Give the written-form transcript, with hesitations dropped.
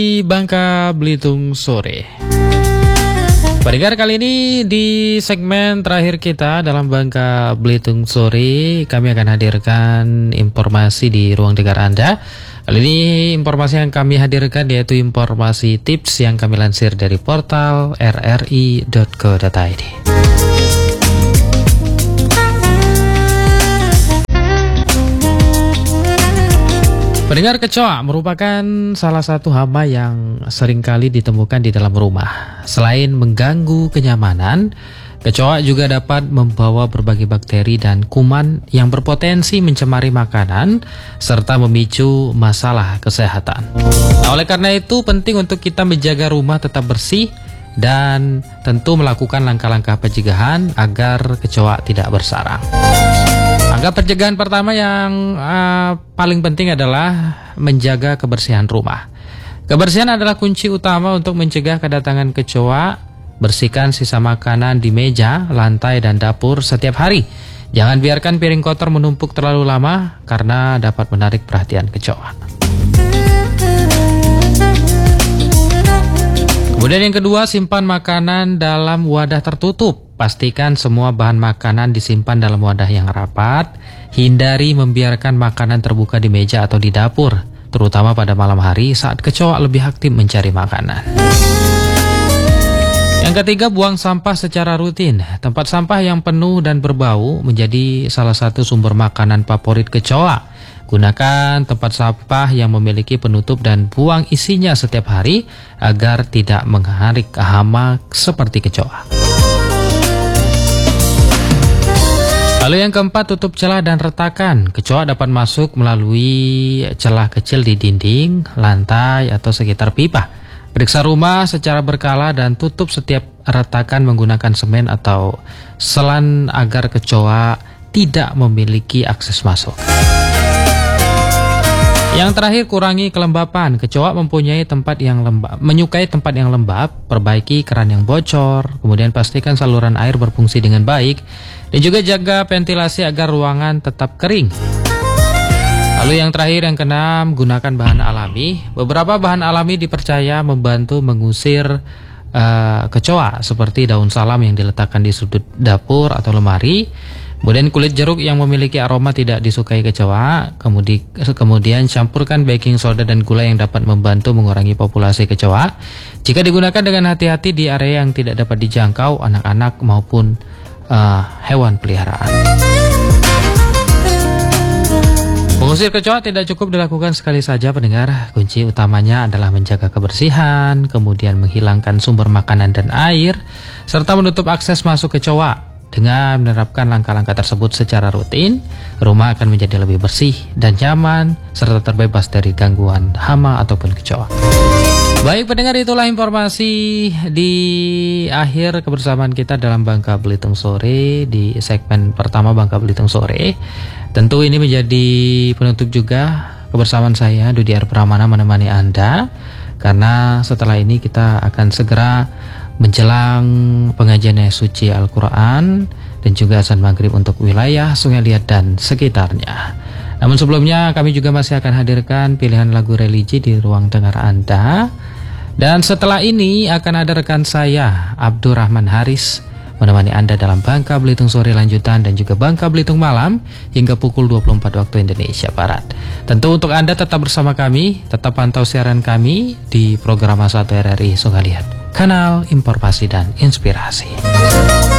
Di Bangka Belitung sore. Pendengar, kali ini di segmen terakhir kita dalam Bangka Belitung sore, kami akan hadirkan informasi di ruang dengar Anda. Kali ini informasi yang kami hadirkan yaitu informasi tips yang kami lansir dari portal rri.co.id. Pendengar, kecoa merupakan salah satu hama yang seringkali ditemukan di dalam rumah. Selain mengganggu kenyamanan, kecoa juga dapat membawa berbagai bakteri dan kuman yang berpotensi mencemari makanan serta memicu masalah kesehatan. Nah, oleh karena itu penting untuk kita menjaga rumah tetap bersih dan tentu melakukan langkah-langkah pencegahan agar kecoa tidak bersarang. Langkah pencegahan pertama yang paling penting adalah menjaga kebersihan rumah. Kebersihan adalah kunci utama untuk mencegah kedatangan kecoa. Bersihkan sisa makanan di meja, lantai, dan dapur setiap hari. Jangan biarkan piring kotor menumpuk terlalu lama karena dapat menarik perhatian kecoa. Kemudian yang kedua, simpan makanan dalam wadah tertutup. Pastikan semua bahan makanan disimpan dalam wadah yang rapat. Hindari membiarkan makanan terbuka di meja atau di dapur, terutama pada malam hari saat kecoa lebih aktif mencari makanan. Yang ketiga, buang sampah secara rutin. Tempat sampah yang penuh dan berbau menjadi salah satu sumber makanan favorit kecoa. Gunakan tempat sampah yang memiliki penutup dan buang isinya setiap hari agar tidak mengharik hama seperti kecoa. Lalu yang keempat, tutup celah dan retakan. Kecoa dapat masuk melalui celah kecil di dinding, lantai, atau sekitar pipa. Periksa rumah secara berkala dan tutup setiap retakan menggunakan semen atau selan agar kecoa tidak memiliki akses masuk. Yang terakhir, kurangi kelembapan. Kecoa menyukai tempat yang lembab, perbaiki keran yang bocor, kemudian pastikan saluran air berfungsi dengan baik, dan juga jaga ventilasi agar ruangan tetap kering. Lalu yang terakhir, yang keenam, gunakan bahan alami. Beberapa bahan alami dipercaya membantu mengusir kecoa, seperti daun salam yang diletakkan di sudut dapur atau lemari. Kemudian kulit jeruk yang memiliki aroma tidak disukai kecoa. Kemudian campurkan baking soda dan gula yang dapat membantu mengurangi populasi kecoa. Jika digunakan dengan hati-hati di area yang tidak dapat dijangkau anak-anak maupun hewan peliharaan. Mengusir kecoa tidak cukup dilakukan sekali saja, pendengar. Kunci utamanya adalah menjaga kebersihan, kemudian menghilangkan sumber makanan dan air, serta menutup akses masuk kecoa. Dengan menerapkan langkah-langkah tersebut secara rutin, rumah akan menjadi lebih bersih dan nyaman, serta terbebas dari gangguan hama ataupun kecoa. Baik pendengar, itulah informasi di akhir kebersamaan kita dalam Bangka Belitung Sore di segmen pertama Bangka Belitung Sore. Tentu ini menjadi penutup juga kebersamaan saya, Dudi R. Pramana, menemani Anda. Karena setelah ini kita akan segera menjelang pengajian suci Al-Quran dan juga azan maghrib untuk wilayah Sungai Liat dan sekitarnya. Namun sebelumnya kami juga masih akan hadirkan pilihan lagu religi di ruang dengar Anda. Dan setelah ini akan ada rekan saya Abdurrahman Haris menemani Anda dalam Bangka Belitung Sore lanjutan dan juga Bangka Belitung Malam hingga pukul 24 waktu Indonesia Barat. Tentu untuk Anda tetap bersama kami, tetap pantau siaran kami di program 1 RRI Sungai Liat, kanal informasi dan inspirasi.